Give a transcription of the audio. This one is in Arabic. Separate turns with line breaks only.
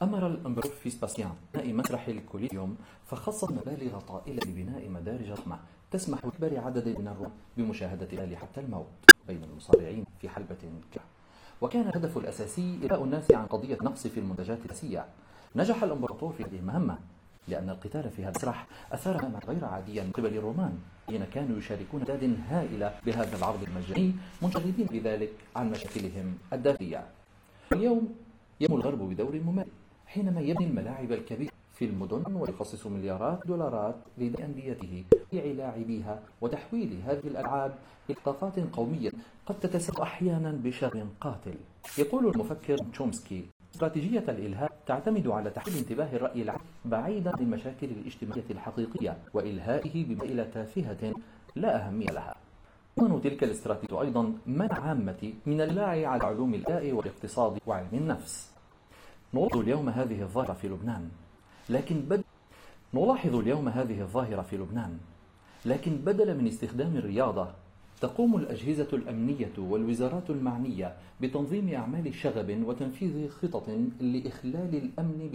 أمر الإمبراطور فيسباسيان بناء مسرح الكوليسيوم، فخصص مبالغ طائلة لبناء مدارج ضخمة تسمح لأكبر عدد من الروم بمشاهدة القتال حتى الموت بين المصارعين في حلبة كاملة. وكان الهدف الأساسي إلهاء الناس عن قضية النقص في المنتجات السياسية. نجح الإمبراطور في هذه المهمة لأن القتال في هذا المسرح أثار هجوما غير عاديا من قبل الرومان، الذين كانوا يشاركون أعداد هائلة بهذا العرض المجاني، منشغلين بذلك عن مشاكلهم الداخلية. اليوم يقوم الغرب بدور مماثل حينما يبني الملاعب الكبيرة في المدن ويخصص مليارات دولارات لأنديته لاعبيها وتحويل هذه الألعاب إلى طاقات قومية قد تتسبب أحيانا بشر قاتل. يقول المفكر تشومسكي: استراتيجية الإلهاء تعتمد على تحويل انتباه الرأي العام بعيدا عن المشاكل الاجتماعية الحقيقية وإلهائه بمسائل تافهة لا أهمية لها. تضمن تلك الاستراتيجية أيضا منع عامة من الاطلاع على علوم الآء والاقتصاد وعلم النفس. نلاحظ اليوم هذه الظاهرة في لبنان، لكن بدلا من استخدام الرياضة تقوم الأجهزة الأمنية والوزارات المعنية بتنظيم أعمال شغب وتنفيذ خطط لإخلال الأمن